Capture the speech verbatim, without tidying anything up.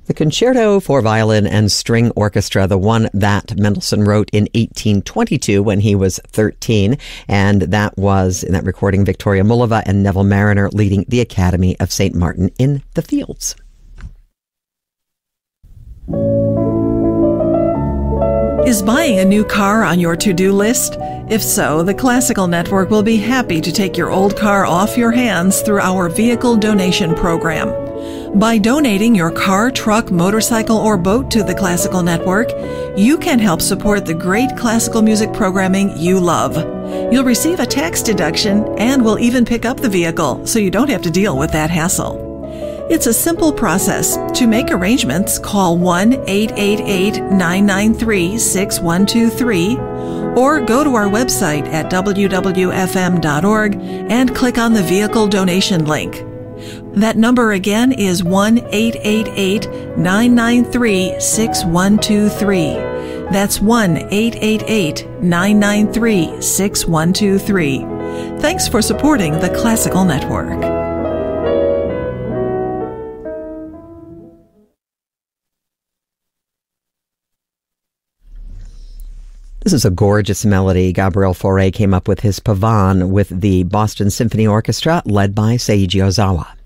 The Concerto for Violin and String Orchestra, the one that Mendelssohn wrote in eighteen twenty-two when he was thirteen, and that was, in that recording, Victoria Mullova and Neville Marriner leading the Academy of Saint Martin in the Fields. Is buying a new car on your to-do list? If so, the Classical Network will be happy to take your old car off your hands through our vehicle donation program. By donating your car, truck, motorcycle, or boat to the Classical Network, you can help support the great classical music programming you love. You'll receive a tax deduction and will even pick up the vehicle, so you don't have to deal with that hassle. It's a simple process. To make arrangements, call one eight eight eight, nine nine three, six one two three or go to our website at w w f m dot org and click on the vehicle donation link. That number again is one eight eight eight, nine nine three, six one two three. That's one eight eight eight, nine nine three, six one two three. Thanks for supporting the Classical Network. This is a gorgeous melody. Gabriel Fauré came up with his Pavane with the Boston Symphony Orchestra, led by Seiji Ozawa.